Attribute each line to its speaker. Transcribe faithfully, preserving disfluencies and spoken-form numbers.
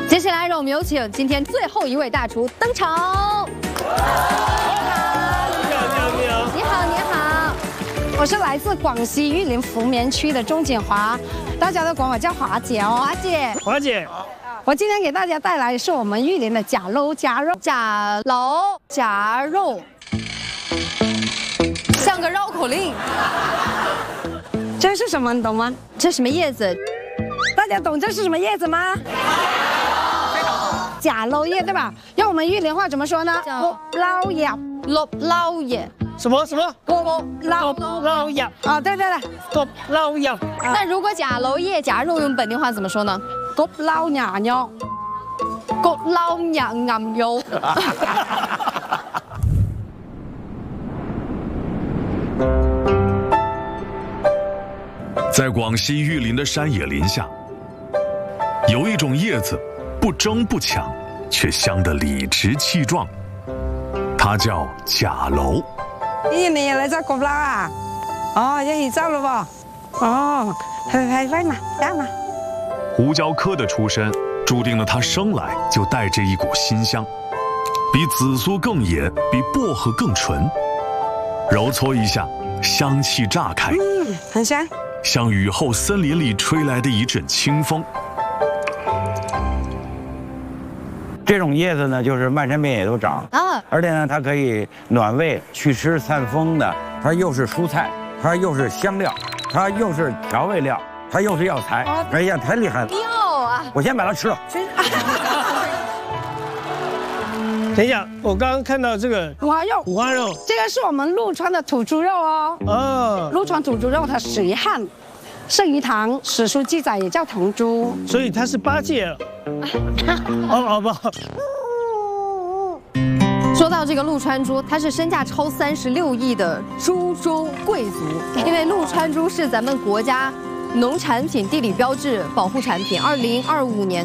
Speaker 1: 接下来，让我们有请今天最后一位大厨登场。你好，
Speaker 2: 你好，你好，
Speaker 1: 你好，你好，我是来自广西玉林福棉区的钟锦华，大家都管我叫华姐哦，华姐。
Speaker 2: 华姐，
Speaker 1: 我今天给大家带来的是我们玉林的甲楼夹肉，甲楼夹肉，像个绕口令。这是什么？你懂吗？这什么叶子？大家懂这是什么叶子吗？甲楼叶对吧？用我们玉林话怎么说呢？叫捞叶，捞捞叶。
Speaker 2: 什么什么？
Speaker 1: 锅捞
Speaker 2: 捞叶
Speaker 1: 啊，对对对，
Speaker 2: 锅捞叶。
Speaker 1: 那如果甲楼叶夹肉用本地话怎么说呢？锅捞鸭肉，锅捞鸭鸭肉。
Speaker 3: 在广西玉林的山野林下，有一种叶子，不争不抢，却香得理直气壮。它叫甲楼。
Speaker 4: 咦，你嚟咗焗撈啊？哦，一起走咯喎。哦，去去快嘛，走嘛。
Speaker 3: 胡椒科的出身，注定了它生来就带着一股馨香，比紫苏更野，比薄荷更纯。揉搓一下，香气炸开，
Speaker 4: 嗯，很香。
Speaker 3: 像雨后森林里吹来的一阵清风。
Speaker 5: 这种叶子呢，就是漫山遍野都长啊，而且呢，它可以暖胃、祛湿、散风的。它又是蔬菜，它又是香料，它又是调味料，它又是药材。哎呀，太厉害了！
Speaker 1: 哟啊！
Speaker 5: 我先把它吃了。
Speaker 2: 等一下，我刚刚看到这个
Speaker 4: 五花肉，
Speaker 2: 五花肉，
Speaker 4: 这个是我们陆川的土猪肉哦。
Speaker 2: 哦，
Speaker 4: 陆川土猪肉它始于汉，盛于唐，史书记载也叫同猪。
Speaker 2: 所以它是八戒了。哦，好不好？
Speaker 1: 说到这个陆川猪，它是身价超三十六亿的猪州贵族，因为陆川猪是咱们国家农产品地理标志保护产品，二零二五年。